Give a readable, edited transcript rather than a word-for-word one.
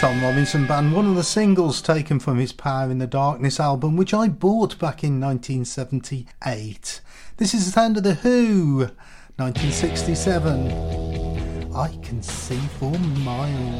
Tom Robinson Band, one of the singles taken from his Power in the Darkness album, which I bought back in 1978. This is the sound of The Who, 1967. I Can See for Miles.